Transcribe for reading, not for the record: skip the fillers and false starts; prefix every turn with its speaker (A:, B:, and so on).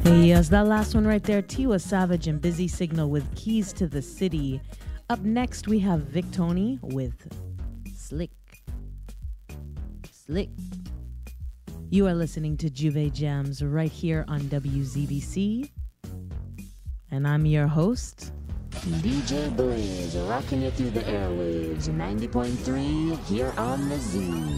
A: Yes, that last one right there, Tiwa Savage and Busy Signal with Keys to the City. Up next, we have Vic Tony with Slick. Slick. You are listening to Juve Jams right here on WZBC. And I'm your host,
B: DJ Blaze, rocking you through the airwaves, 90.3 here on the Z.